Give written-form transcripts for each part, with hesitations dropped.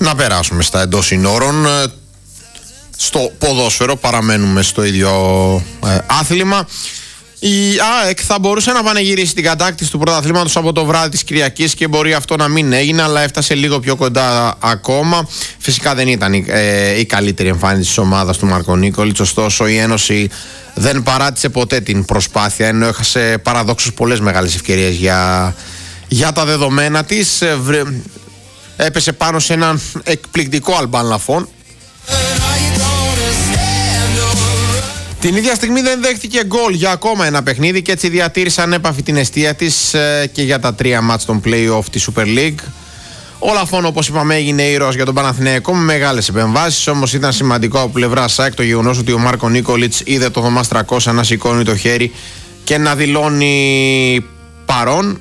Να περάσουμε στα εντός συνόρων. Στο ποδόσφαιρο παραμένουμε στο ίδιο άθλημα. Η ΑΕΚ θα μπορούσε να πανηγυρίσει την κατάκτηση του πρωταθλήματος από το βράδυ της Κυριακής και μπορεί αυτό να μην έγινε, αλλά έφτασε λίγο πιο κοντά ακόμα. Φυσικά δεν ήταν η καλύτερη εμφάνιση της ομάδας του Μάρκο Νίκολιτς, ωστόσο η Ένωση δεν παράτησε ποτέ την προσπάθεια, ενώ έχασε παραδόξως πολλές μεγάλες ευκαιρίες για τα δεδομένα της. Έπεσε πάνω σε έναν εκπληκτικό Αλμπάν Λαφόν. Την ίδια στιγμή δεν δέχτηκε γκολ για ακόμα ένα παιχνίδι και έτσι διατήρησε ανέπαφη την εστία της και για τα 3 μάτς των play-off της Super League. Ο Λαφόν, όπως είπαμε, έγινε ήρωας για τον Παναθηναϊκό με μεγάλες επεμβάσεις, όμως ήταν σημαντικό από πλευρά ΣΑΕΚ το γεγονός ότι ο Μάρκο Νίκολιτς είδε το Θωμάς 300 να σηκώνει το χέρι και να δηλώνει παρόν.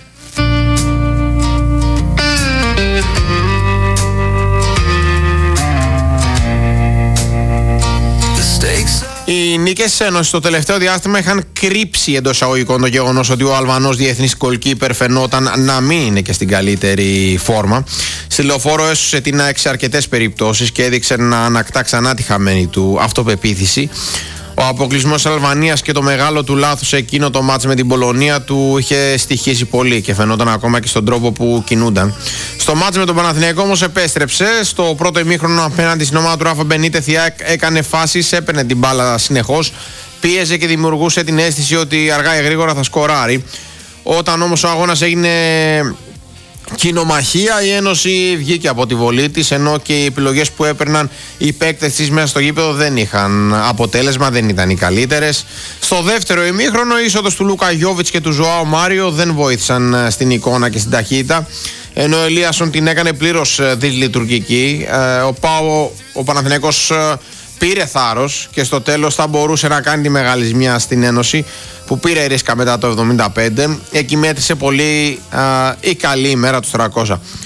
Οι νίκες της Ένωσης στο τελευταίο διάστημα είχαν κρύψει εντός εισαγωγικών το γεγονός ότι ο Αλβανός διεθνής goalkeeper φαινόταν να μην είναι και στην καλύτερη φόρμα. Στη Λεωφόρο έσωσε την ΑΕΚ σε αρκετές περιπτώσεις και έδειξε να ανακτά ξανά τη χαμένη του αυτοπεποίθηση. Ο αποκλεισμός της Αλβανίας και το μεγάλο του λάθος σε εκείνο το μάτς με την Πολωνία του είχε στοιχήσει πολύ και φαινόταν ακόμα και στον τρόπο που κινούνταν. Στο μάτς με τον Παναθηναϊκό όμως επέστρεψε. Στο πρώτο ημίχρονο απέναντι στην ομάδα του Ράφα Μπενίτεθ η ΑΕΚ έκανε φάσεις, έπαιρνε την μπάλα συνεχώς, πίεζε και δημιουργούσε την αίσθηση ότι αργά ή γρήγορα θα σκοράρει. Όταν όμως ο αγώνας έγινε κοινομαχία, η Ένωση βγήκε από τη βολή της, ενώ και οι επιλογές που έπαιρναν οι παίκτες της μέσα στο γήπεδο δεν είχαν αποτέλεσμα, δεν ήταν οι καλύτερες. Στο δεύτερο ημίχρονο η είσοδος του Λούκα Γιόβιτς και του Ζωάο Μάριο δεν βοήθησαν στην εικόνα και στην ταχύτητα, ενώ ο Ελίασον την έκανε πλήρως δυσλειτουργική. Ο Παναθηναϊκός πήρε θάρρος και στο τέλος θα μπορούσε να κάνει τη μεγάλη ζημιά στην Ένωση, που πήρε ρίσκα μετά το 75. Εκεί μέτρησε πολύ η καλή ημέρα του 300.